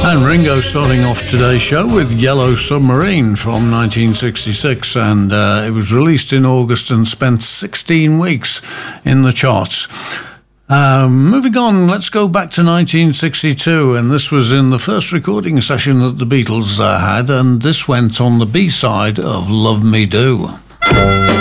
And Ringo starting off today's show with Yellow Submarine from 1966, and it was released in August and spent 16 weeks in the charts. Moving on, let's go back to 1962, and this was in the first recording session that the Beatles had, and this went on the B-side of Love Me Do.